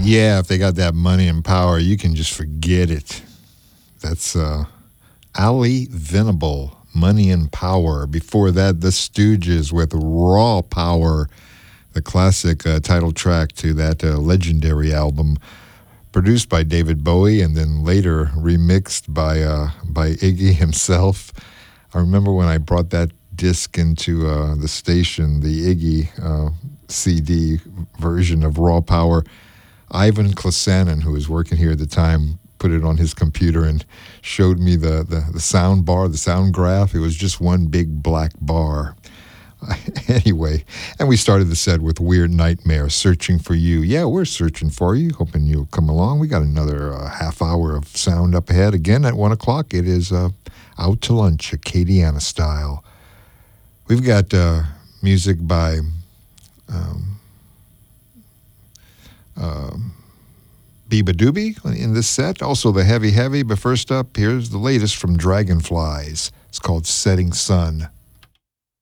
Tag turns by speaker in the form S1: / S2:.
S1: Yeah, if they got that money and power, you can just forget it. That's Ali Venable, Money and Power. Before that, The Stooges with Raw Power, the classic title track to that legendary album, produced by David Bowie and then later remixed by Iggy himself. I remember when I brought that disc into the station, the Iggy CD version of Raw Power. Ivan Klasanin, who was working here at the time, put it on his computer and showed me the sound bar, the sound graph. It was just one big black bar. Anyway, and we started the set with Weird Nightmare, Searching for You. Yeah, we're searching for you, hoping you'll come along. We got another half hour of sound up ahead. Again, at 1 o'clock, it is Out to Lunch, Acadiana style. We've got music by Biba Doobie in this set, also the Heavy Heavy, but first up, here's the latest from Dragonflies. It's called Setting Sun.